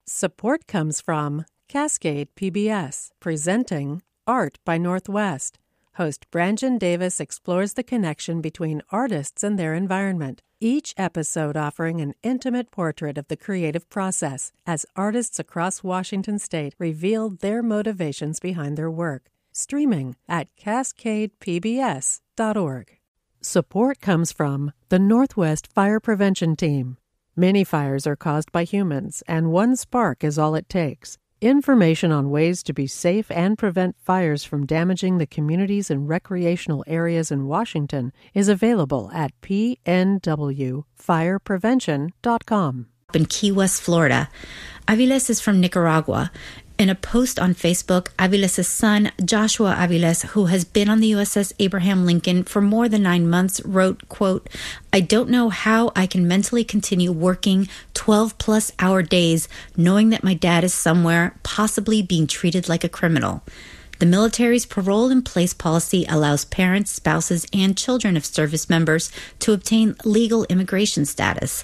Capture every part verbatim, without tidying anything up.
Support comes from Cascade P B S, presenting Art by Northwest. Host Brangen Davis explores the connection between artists and their environment, each episode offering an intimate portrait of the creative process as artists across Washington state reveal their motivations behind their work. Streaming at cascade p b s dot org. Support comes from the Northwest Fire Prevention Team. Many fires are caused by humans, and one spark is all it takes. Information on ways to be safe and prevent fires from damaging the communities and recreational areas in Washington is available at p n w fire prevention dot com. In Key West, Florida, Aviles is from Nicaragua. In a post on Facebook, Aviles' son, Joshua Aviles, who has been on the U S S Abraham Lincoln for more than nine months, wrote, quote, "I don't know how I can mentally continue working twelve-plus hour days knowing that my dad is somewhere, possibly being treated like a criminal. The military's parole-in-place policy allows parents, spouses, and children of service members to obtain legal immigration status."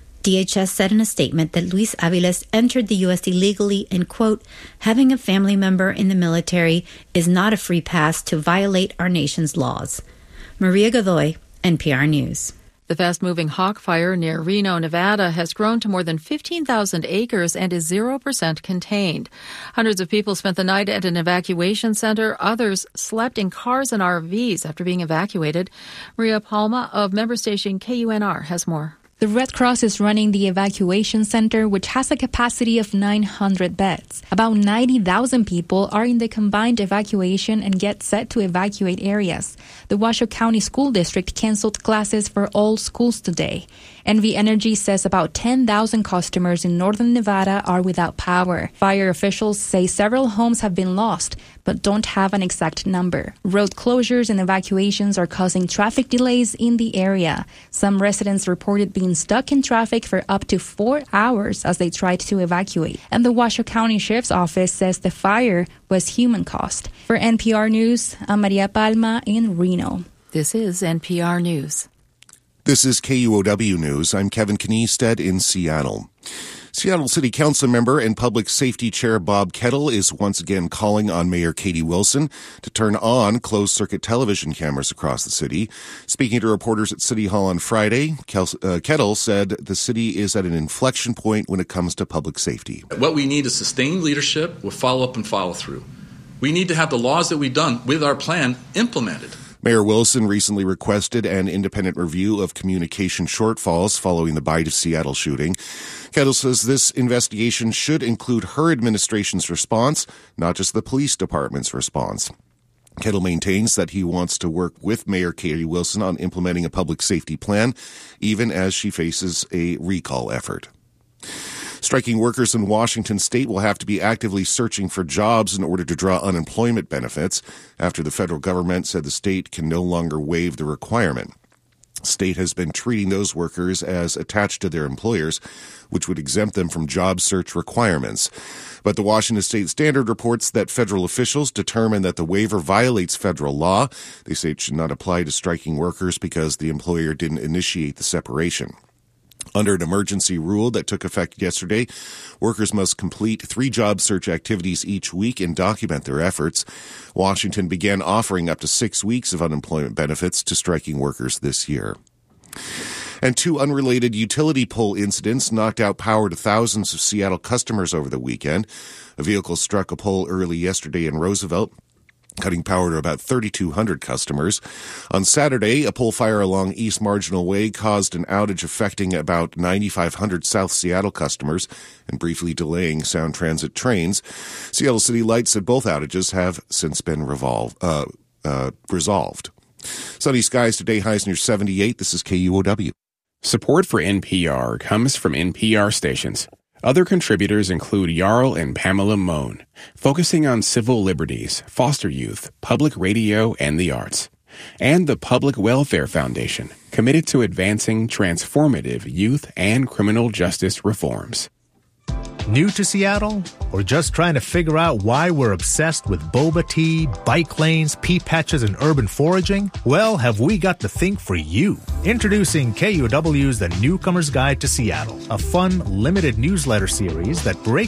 D H S said in a statement that Luis Aviles entered the U S illegally and, quote, "having a family member in the military is not a free pass to violate our nation's laws." Maria Godoy, N P R News. The fast-moving Hawk Fire near Reno, Nevada has grown to more than fifteen thousand acres and is zero percent contained. Hundreds of people spent the night at an evacuation center. Others slept in cars and R Vs after being evacuated. Maria Palma of member station K U N R has more. The Red Cross is running the evacuation center, which has a capacity of nine hundred beds. About ninety thousand people are in the combined evacuation and get set to evacuate areas. The Washoe County School District canceled classes for all schools today. N V Energy says about ten thousand customers in northern Nevada are without power. Fire officials say several homes have been lost, but don't have an exact number. Road closures and evacuations are causing traffic delays in the area. Some residents reported being stuck in traffic for up to four hours as they tried to evacuate. And the Washoe County Sheriff's Office says the fire was human-caused. For N P R News, I'm Maria Palma in Reno. This is N P R News. This is K U O W News. I'm Kevin Kniestead in Seattle. Seattle City Council member and Public Safety Chair Bob Kettle is once again calling on Mayor Katie Wilson to turn on closed-circuit television cameras across the city. Speaking to reporters at City Hall on Friday, Kettle said the city is at an inflection point when it comes to public safety. What we need is sustained leadership with follow-up and follow-through. We need to have the laws that we've done with our plan implemented. Mayor Wilson recently requested an independent review of communication shortfalls following the Bite of Seattle shooting. Kettle says this investigation should include her administration's response, not just the police department's response. Kettle maintains that he wants to work with Mayor Katie Wilson on implementing a public safety plan, even as she faces a recall effort. Striking workers in Washington state will have to be actively searching for jobs in order to draw unemployment benefits after the federal government said the state can no longer waive the requirement. State has been treating those workers as attached to their employers, which would exempt them from job search requirements. But the Washington State Standard reports that federal officials determined that the waiver violates federal law. They say it should not apply to striking workers because the employer didn't initiate the separation. Under an emergency rule that took effect yesterday, workers must complete three job search activities each week and document their efforts. Washington began offering up to six weeks of unemployment benefits to striking workers this year. And two unrelated utility pole incidents knocked out power to thousands of Seattle customers over the weekend. A vehicle struck a pole early yesterday in Roosevelt, cutting power to about thirty-two hundred customers. On Saturday, a pole fire along East Marginal Way caused an outage affecting about ninety-five hundred South Seattle customers and briefly delaying Sound Transit trains. Seattle City Lights said both outages have since been revolve, uh, uh, resolved. Sunny skies today, highs near seventy-eight. This is K U O W. Support for N P R comes from N P R stations. Other contributors include Jarl and Pamela Mohn, focusing on civil liberties, foster youth, public radio, and the arts. And the Public Welfare Foundation, committed to advancing transformative youth and criminal justice reforms. New to Seattle? Or just trying to figure out why we're obsessed with boba tea, bike lanes, pea patches, and urban foraging? Well, have we got the thing for you. Introducing K U O W's The Newcomer's Guide to Seattle, a fun, limited newsletter series that breaks